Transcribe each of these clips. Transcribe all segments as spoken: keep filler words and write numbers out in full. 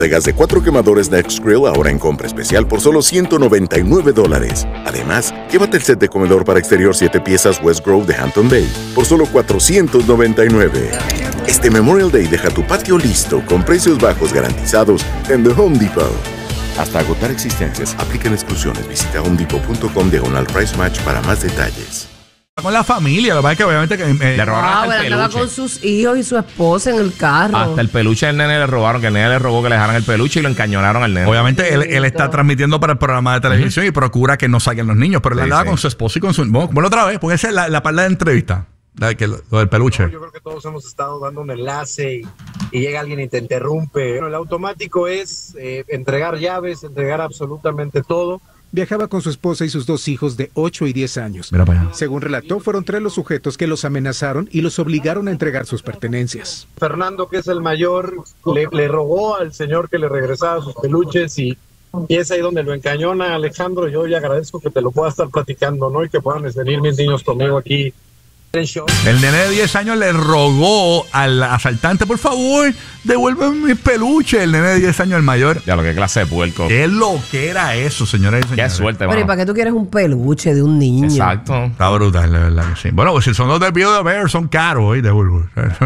de gas de cuatro quemadores Nextgrill ahora en compra especial por solo ciento noventa y nueve dólares. Además, llévate el set de comedor para exterior siete piezas West Grove de Hampton Bay por solo cuatrocientos noventa y nueve. Este Memorial Day deja tu patio listo con precios bajos garantizados en The Home Depot. Hasta agotar existencias, aplican exclusiones. Visita homedepot punto com diagonal price match para más detalles. Con la familia, lo que pasa es que obviamente que, eh, le robaron ah, hasta el andaba peluche. con sus hijos y su esposa en el carro. Hasta el peluche del nene le robaron, que el nene le robó que le dejaran el peluche y lo encañonaron al nene. Obviamente él, él está transmitiendo para el programa de televisión uh-huh. y procura que no saquen los niños, pero él sí, andaba sí. con su esposa y con su... Bueno, bueno, otra vez, porque esa es la, la parte de entrevista, la, que, lo, lo del peluche. Yo creo que todos hemos estado dando un enlace y, y llega alguien y te interrumpe. Bueno, el automático es eh, entregar llaves, entregar absolutamente todo. Viajaba con su esposa y sus dos hijos de ocho y diez años. Mira para allá. Según relató, fueron tres los sujetos que los amenazaron y los obligaron a entregar sus pertenencias. Fernando, que es el mayor, le, le rogó al señor que le regresara sus peluches y, y es ahí donde lo encañona Alejandro. Yo ya agradezco que te lo pueda estar platicando, ¿no? Y que puedan venir mis niños conmigo aquí. El nene de diez años le rogó al asaltante, por favor, devuélveme mis peluches. El nene de diez años, el mayor. Ya lo que clase de puerco. ¿Qué es lo que era eso, señores y señores? Qué suerte, Pero ¿y para qué tú quieres un peluche de un niño? Exacto. Está brutal, la verdad que sí. Bueno, pues si son los de Bio de Bear, son caros, ¿eh? Devuelvo.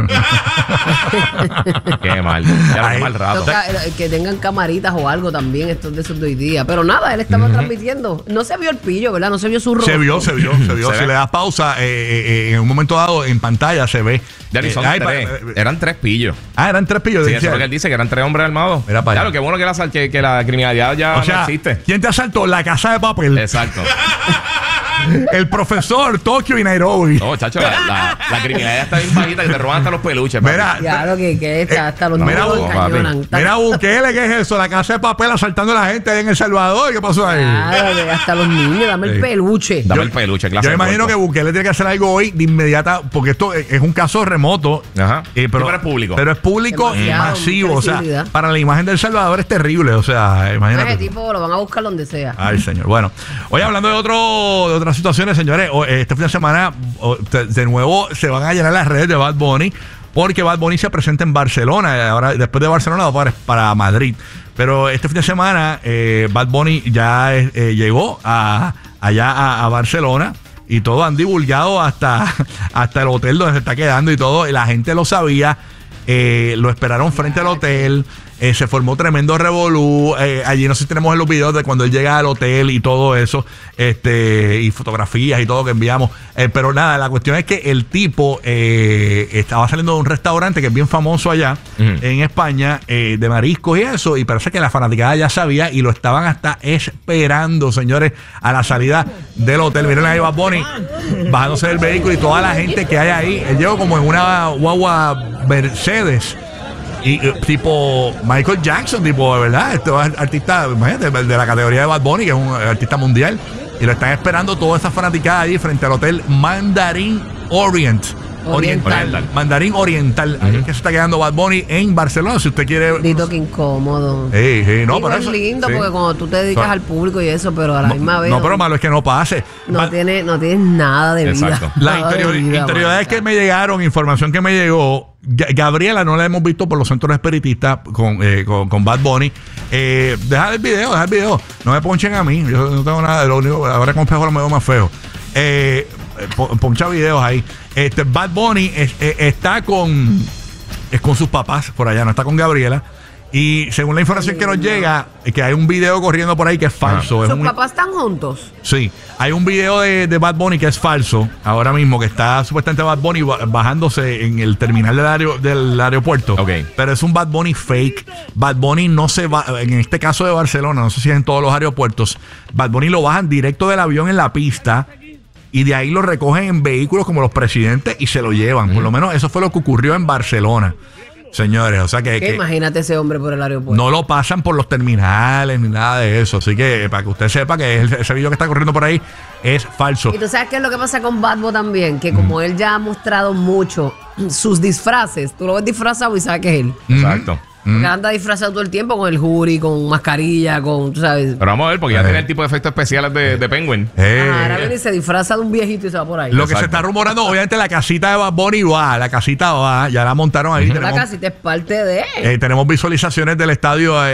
Qué mal. Ya lo mal rato. Toca, que tengan camaritas o algo también, estos de esos de hoy día. Pero nada, él estaba uh-huh. transmitiendo. No se vio el pillo, ¿verdad? No se vio su rostro. Se vio, se vio, se vio. Se si ve. Le das pausa, eh, eh, en un momento dado en pantalla se ve. Eh, son ay, tres. Pa, eran tres pillos. Ah, eran tres pillos. Sí, eso es lo que él dice, que eran tres hombres armados. Mira para claro, qué bueno que la, que, que la criminalidad ya o sea, no existe. ¿Quién te asaltó? La Casa de Papel. Exacto. El profesor, Tokio y Nairobi. No, chacho, la, la, la criminalidad está bien bajita que te roban hasta los peluches. Mira, claro que, que está, hasta los no, niños mira, encañonan. Mira, Bukele, ¿qué es eso? La Casa de Papel asaltando a la gente ahí en El Salvador. ¿Qué pasó ahí? Claro, hasta los niños, dame el peluche. Dame yo, el peluche, clase. Yo imagino que Bukele tiene que hacer algo hoy de inmediata, porque esto es un caso remoto. Ajá. Eh, pero, sí, pero es público. Pero es público demasiado, y masivo. O sea, para la imagen de El Salvador es terrible. O sea, imagínate. Ese tipo lo van a buscar donde sea. Ay, señor. Bueno, hoy hablando de, otro, de otras situaciones, señores. Este fin de semana de nuevo se van a llenar las redes de Bad Bunny porque Bad Bunny se presenta en Barcelona. Ahora después de Barcelona va para, para Madrid, pero este fin de semana eh, Bad Bunny ya eh, llegó a, allá a, a Barcelona y todo han divulgado hasta, hasta el hotel donde se está quedando y todo, y la gente lo sabía. Eh, lo esperaron frente al hotel. Eh, se formó tremendo revolú. Eh, allí no sé si tenemos los videos de cuando él llega al hotel y todo eso, este, y fotografías y todo que enviamos. Eh, pero nada, la cuestión es que el tipo eh, estaba saliendo de un restaurante que es bien famoso allá uh-huh. en España, eh, de mariscos y eso, y parece que la fanaticada ya sabía y lo estaban hasta esperando, señores, a la salida del hotel. Miren ahí Bad Bunny bajándose del vehículo y toda la gente que hay ahí. Él llegó como en una guagua Mercedes. Y uh, tipo Michael Jackson, tipo, de verdad, este artista, imagínate, de la categoría de Bad Bunny, que es un artista mundial, y lo están esperando todas esas fanaticadas ahí frente al hotel Mandarin Orient. Oriental. Oriental. Mandarín Oriental. Uh-huh. Ahí es que se está quedando Bad Bunny en Barcelona. Si usted quiere. Dito, que incómodo. Sí, sí, no, pero es eso, lindo sí. porque cuando tú te dedicas so, al público y eso, pero a la no, misma vez. No, pero malo es que no pase. No, Ma- tiene, no tienes nada de vida. Exacto. La interior, vida, interioridades que me llegaron, información que me llegó. Gabriela no la hemos visto por los centros espiritistas con, eh, con, con Bad Bunny. Eh, deja el video, deja el video. No me ponchen a mí. Yo no tengo nada de lo único. Ahora con espejo lo me veo más feo. Eh, poncha videos ahí. Este Bad Bunny es, es, está con es con sus papás por allá, no está con Gabriela. Y según la información que nos llega, es que hay un video corriendo por ahí que es falso. ¿Sus es un, papás están juntos? Sí, hay un video de, de Bad Bunny que es falso ahora mismo, que está supuestamente Bad Bunny bajándose en el terminal del, aer- del aeropuerto. Okay. Pero es un Bad Bunny fake. Bad Bunny no se va, en este caso de Barcelona, no sé si es en todos los aeropuertos, Bad Bunny lo bajan directo del avión en la pista. Y de ahí lo recogen en vehículos como los presidentes y se lo llevan. Mm. Por lo menos eso fue lo que ocurrió en Barcelona, señores. O sea que, que imagínate ese hombre por el aeropuerto. No lo pasan por los terminales ni nada de eso. Así que para que usted sepa que ese, ese video que está corriendo por ahí es falso. Y tú sabes qué es lo que pasa con Bad Bunny también, que como mm. él ya ha mostrado mucho sus disfraces, tú lo ves disfrazado y sabes que es él. Exacto. Porque anda disfrazado todo el tiempo con el jury, con mascarilla, con, tú sabes. Pero vamos a ver, porque ya Eh. tiene el tipo de efectos especiales de, de Penguin. Eh, Ah, ahora viene y se disfraza de un viejito y se va por ahí. Lo que Exacto. se está rumorando, obviamente la casita de Bad Bunny va, la casita va, ya la montaron ahí. La tenemos, casita es parte de... eh, tenemos visualizaciones del estadio.